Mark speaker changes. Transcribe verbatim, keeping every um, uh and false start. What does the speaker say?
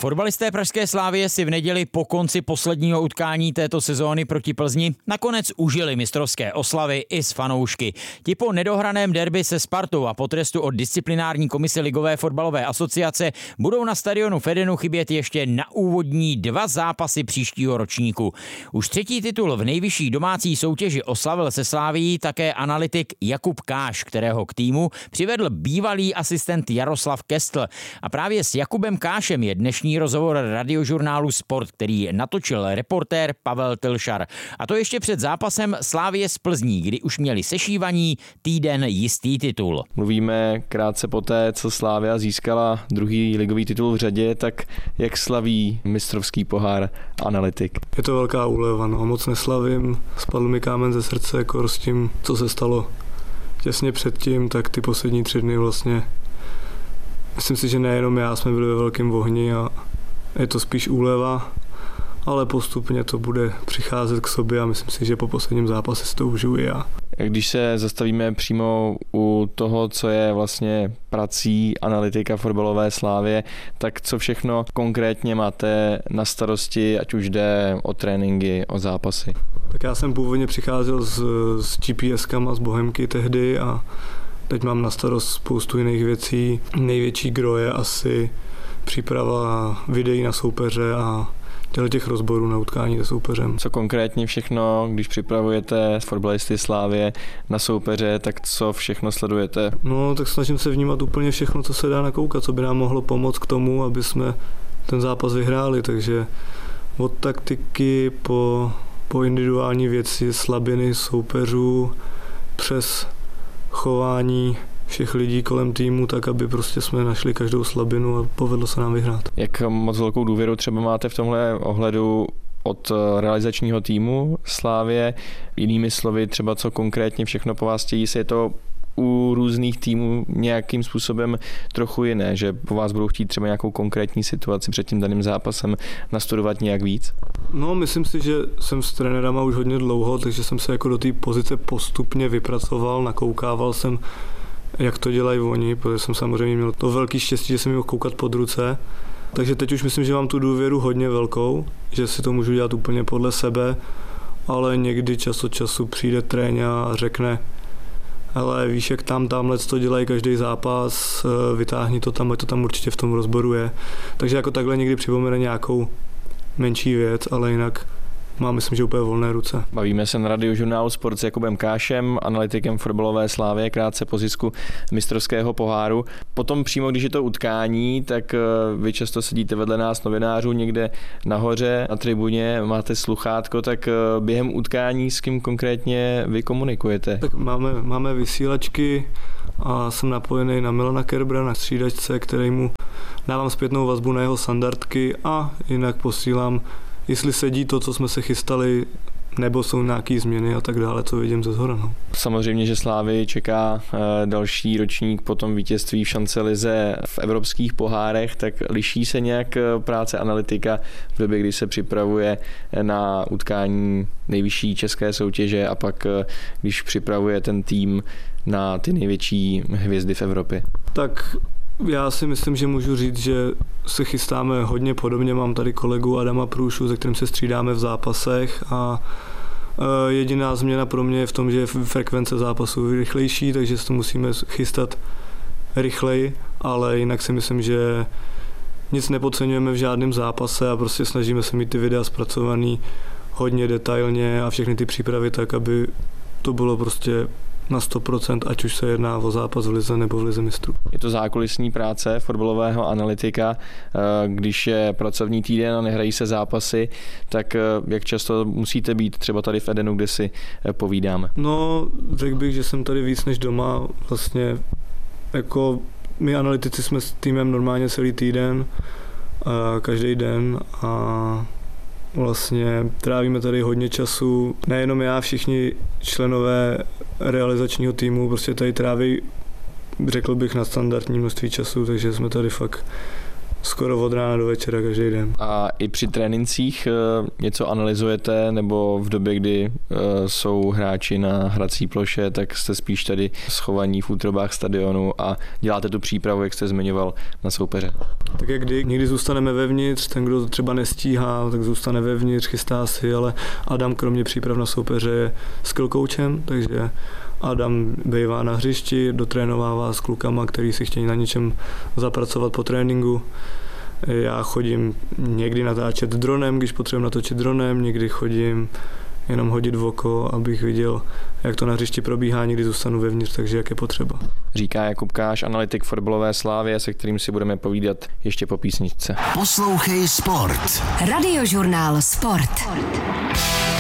Speaker 1: Fotbalisté pražské Slavie si v neděli po konci posledního utkání této sezóny proti Plzni nakonec užili mistrovské oslavy i s fanoušky. Ti po nedohraném derby se Spartou a po trestu od disciplinární komise Ligové fotbalové asociace budou na stadionu Fedenu chybět ještě na úvodní dva zápasy příštího ročníku. Už třetí titul v nejvyšší domácí soutěži oslavil se Slavií také analytik Jakub Káš, kterého k týmu přivedl bývalý asistent Jaroslav Kestl. A právě s Jakubem Kášem je dnešní rozhovor radiožurnálu Sport, který natočil reportér Pavel Tilšar. A to ještě před zápasem Slavie s Plzní, kdy už měli sešívaní týden jistý titul.
Speaker 2: Mluvíme krátce poté, co Slavia získala druhý ligový titul v řadě, tak jak slaví mistrovský pohár analytik?
Speaker 3: Je to velká úleva, no, moc neslavím, spadl mi kámen ze srdce jako s tím, co se stalo těsně předtím, tak ty poslední tři dny vlastně. Myslím si, že nejenom já jsme byli ve velkém ohni a je to spíš úleva, ale postupně to bude přicházet k sobě a myslím si, že po posledním zápase si to užiju i já.
Speaker 2: Když se zastavíme přímo u toho, co je vlastně prací analytika fotbalové Slavie, tak co všechno konkrétně máte na starosti, ať už jde o tréninky, o zápasy?
Speaker 3: Tak já jsem původně přicházel s, s G P S kama z Bohemky tehdy a teď mám na starost spoustu jiných věcí. Největší gro je asi příprava videí na soupeře a těch rozborů na utkání se soupeřem.
Speaker 2: Co konkrétně všechno, když připravujete fotbalisty Slavie na soupeře, tak co všechno sledujete?
Speaker 3: No, tak snažím se vnímat úplně všechno, co se dá nakoukat, co by nám mohlo pomoct k tomu, aby jsme ten zápas vyhráli, takže od taktiky po, po individuální věci, slabiny soupeřů, přes chování všech lidí kolem týmu, tak aby prostě jsme našli každou slabinu a povedlo se nám vyhrát.
Speaker 2: Jak moc velkou důvěru třeba máte v tomhle ohledu od realizačního týmu Slavie? Jinými slovy, třeba co konkrétně všechno po vás chtějí, se je to u různých týmů nějakým způsobem trochu jiné, že po vás budou chtít třeba nějakou konkrétní situaci před tím daným zápasem nastudovat nějak víc?
Speaker 3: No, myslím si, že jsem s trenérama už hodně dlouho, takže jsem se jako do té pozice postupně vypracoval, nakoukával jsem, jak to dělají oni, protože jsem samozřejmě měl to velký štěstí, že jsem mohl koukat pod ruce. Takže teď už myslím, že mám tu důvěru hodně velkou, že si to můžu dělat úplně podle sebe, ale někdy čas od času přijde tréně a řekne, ale víš, jak tam, tamhle to dělají každý zápas, vytáhni to tam, ať to tam určitě v tom rozboru je. Takže jako takhle někdy připomene nějakou menší věc, ale jinak mám, myslím, že úplně volné ruce.
Speaker 2: Bavíme se na radiožurnálu Sport s Jakubem Kášem, analytikem fotbalové Slavie, krátce po zisku mistrovského poháru. Potom přímo, když je to utkání, tak vy často sedíte vedle nás novinářů někde nahoře na tribuně, máte sluchátko, tak během utkání s kým konkrétně vy komunikujete?
Speaker 3: Tak máme, máme vysílačky a jsem napojený na Milana Kerbera na střídačce, kterému dávám zpětnou vazbu na jeho standardky a jinak posílám, jestli sedí to, co jsme se chystali, nebo jsou nějaké změny a tak dále, co vidím ze zhora. No.
Speaker 2: Samozřejmě, že Slavii čeká další ročník po tom vítězství v šance lize v evropských pohárech, tak liší se nějak práce analytika v době, kdy se připravuje na utkání nejvyšší české soutěže a pak když připravuje ten tým na ty největší hvězdy v Evropě?
Speaker 3: Tak já si myslím, že můžu říct, že se chystáme hodně podobně. Mám tady kolegu Adama Průšu, se kterým se střídáme v zápasech a jediná změna pro mě je v tom, že je frekvence zápasů rychlejší, takže se to musíme chystat rychleji, ale jinak si myslím, že nic nepodceňujeme v žádném zápase a prostě snažíme se mít ty videa zpracovaný hodně detailně a všechny ty přípravy tak, aby to bylo prostě na sto procent, ať už se jedná o zápas v lize nebo v lize mistrů.
Speaker 2: Je to zákulisní práce fotbalového analytika, když je pracovní týden a nehrají se zápasy, tak jak často musíte být třeba tady v Edenu, kde si povídáme?
Speaker 3: No, řekl bych, že jsem tady víc než doma. Vlastně jako my analytici jsme s týmem normálně celý týden, každý den a vlastně trávíme tady hodně času. Nejenom já, všichni členové realizačního týmu prostě tady tráví, řekl bych, na standardní množství času, takže jsme tady fakt skoro od rána do večera každý den.
Speaker 2: A i při trénincích něco analyzujete, nebo v době, kdy jsou hráči na hrací ploše, tak jste spíš tady schovaní v útrobách stadionu a děláte tu přípravu, jak jste zmiňoval, na soupeře?
Speaker 3: Tak jak kdy, někdy zůstaneme vevnitř, ten, kdo třeba nestíhá, tak zůstane vevnitř, chystá si, ale Adam kromě příprav na soupeře je skill coachem, takže Adam bývá na hřišti, dotrénovává s klukama, který si chtějí na něčem zapracovat po tréninku. Já chodím někdy natáčet dronem, když potřebuji natočit dronem, někdy chodím jenom hodit v oko, abych viděl, jak to na hřišti probíhá, někdy zůstanu vevnitř, takže jak je potřeba.
Speaker 2: Říká Jakub Káš, analytik fotbalové Slávie, se kterým si budeme povídat ještě po písničce.
Speaker 4: Poslouchej Sport. Radiožurnál Sport.